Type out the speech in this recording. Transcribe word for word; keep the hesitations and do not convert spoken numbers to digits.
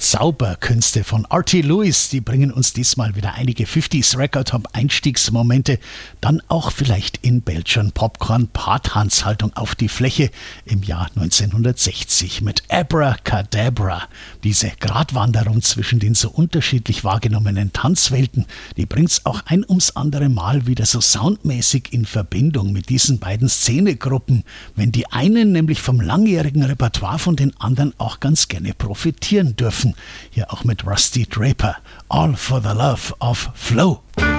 Zauberkünste von R T Lewis, die bringen uns diesmal wieder einige fünfziger Record-Top-Einstiegsmomente, dann auch vielleicht in Belgian Popcorn Paartanzhaltung auf die Fläche im Jahr neunzehnhundertsechzig mit Abracadabra. Diese Gratwanderung zwischen den so unterschiedlich wahrgenommenen Tanzwelten, die bringt's auch ein ums andere Mal wieder so soundmäßig in Verbindung mit diesen beiden Szenegruppen, wenn die einen nämlich vom langjährigen Repertoire von den anderen auch ganz gerne profitieren dürfen. Hier auch mit Rusty Draper. All for the love of Flow.